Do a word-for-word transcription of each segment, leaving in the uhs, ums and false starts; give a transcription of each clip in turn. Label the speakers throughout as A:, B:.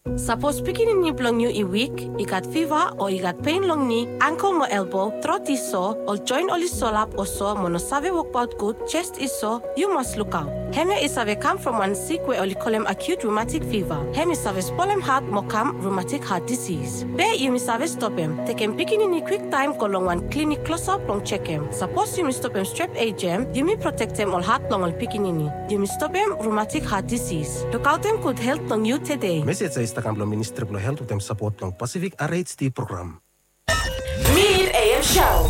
A: Suppose picking ni blong you i weak, I got fever or I got pain long knee, ankle or elbow, throat is sore, or joint or solap or so, mono save walk out good, chest is sore, you must look out. Heme is have come from one sick way or call him acute rheumatic fever. Heme is have spolem heart mokam rheumatic heart disease. Be you miss have stop him. Take him picking in quick time go long one clinic close up long check him. Suppose you miss stop him strep A G M, you may protect him all heart long all picking in. You miss stop him rheumatic heart disease. Look out him good health long you today.
B: Message is the Minister of Health with them support long Pacific R H D program.
C: Mid A M Show.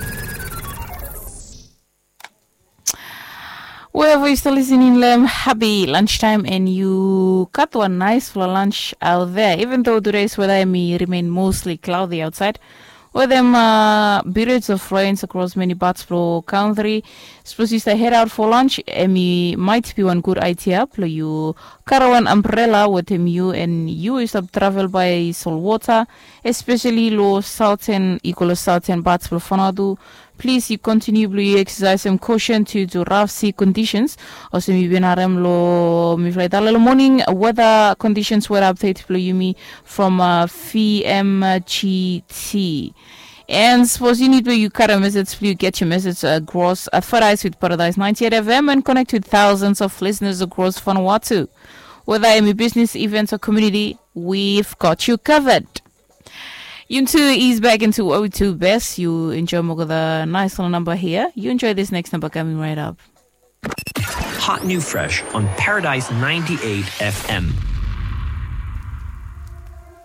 D: Wherever you're still listening, Lem, happy lunchtime, and you got one nice for lunch out there. Even though today's weather may remain mostly cloudy outside, with them uh, periods of rains across many parts of country. Suppose you stay head out for lunch, and me might be one good idea. You carry one umbrella with him, you and you is to travel by salt water, especially low southern, equal southern parts of Fanadu. Please, you continually exercise some caution to the rough sea conditions. Also, me benarem lo mi flight a morning weather conditions were updated for you from uh, V M G T. And suppose you need where you cut a message, please get your message across at Paradise with Paradise ninety-eight F M and connect with thousands of listeners across Vanuatu. Whether in business, events, or community, we've got you covered. You too ease back into O two Best. You enjoy more of the nice little number here. You enjoy this next number coming right up.
E: Hot New Fresh on Paradise ninety-eight F M.